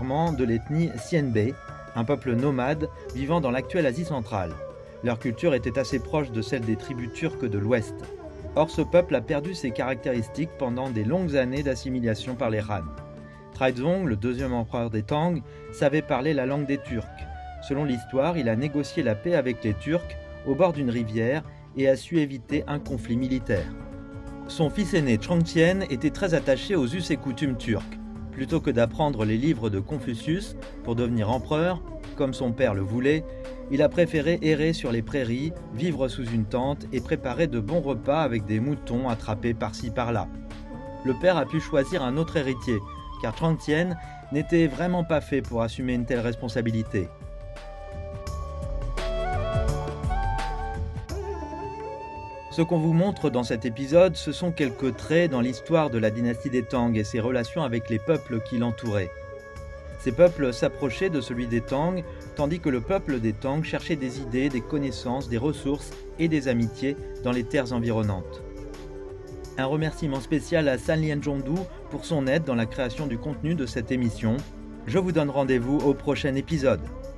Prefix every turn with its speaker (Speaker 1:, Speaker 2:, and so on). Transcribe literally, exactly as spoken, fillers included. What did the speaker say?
Speaker 1: majoritairement de l'ethnie Xianbei, un peuple nomade vivant dans l'actuelle Asie centrale. Leur culture était assez proche de celle des tribus turques de l'Ouest. Or, ce peuple a perdu ses caractéristiques pendant des longues années d'assimilation par les Han. Taizong, le deuxième empereur des Tang, savait parler la langue des Turcs. Selon l'histoire, il a négocié la paix avec les Turcs au bord d'une rivière et a su éviter un conflit militaire. Son fils aîné Changtian était très attaché aux us et coutumes turcs. Plutôt que d'apprendre les livres de Confucius pour devenir empereur, comme son père le voulait, il a préféré errer sur les prairies, vivre sous une tente et préparer de bons repas avec des moutons attrapés par-ci par-là. Le père a pu choisir un autre héritier, car Changtian n'était vraiment pas fait pour assumer une telle responsabilité. Ce qu'on vous montre dans cet épisode, ce sont quelques traits dans l'histoire de la dynastie des Tang et ses relations avec les peuples qui l'entouraient. Ces peuples s'approchaient de celui des Tang, tandis que le peuple des Tang cherchait des idées, des connaissances, des ressources et des amitiés dans les terres environnantes. Un remerciement spécial à San Lian Zhongdu pour son aide dans la création du contenu de cette émission. Je vous donne rendez-vous au prochain épisode.